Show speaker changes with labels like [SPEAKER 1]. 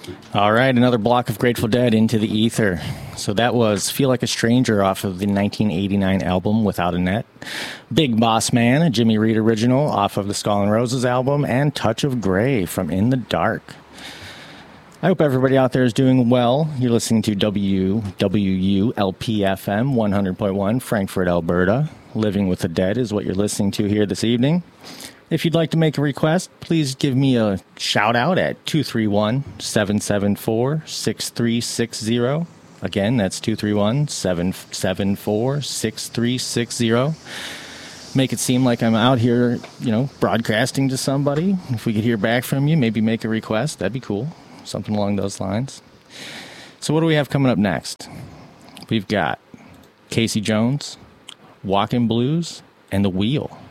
[SPEAKER 1] All right, another block of Grateful Dead into the ether. So that was Feel Like a Stranger off of the 1989 album Without a Net. Big Boss Man, a Jimmy Reed original off of the Skull and Roses album, and Touch of Grey from In the Dark. I hope everybody out there is doing well. You're listening to WWULPFM 100.1, Frankfurt, Alberta. Living with the Dead is what you're listening to here this evening. If you'd like to make a request, please give me a shout out at 231-774-6360. Again, that's 231-774-6360. Make it seem like I'm out here, broadcasting to somebody. If we could hear back from you, maybe make a request. That'd be cool. Something along those lines. So what do we have coming up next? We've got Casey Jones, Walkin' Blues, and The Wheel.